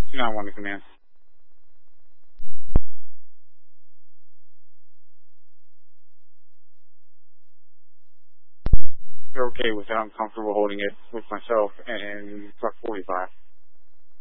291 to command. They're okay with it. I'm comfortable holding it with myself and truck 45.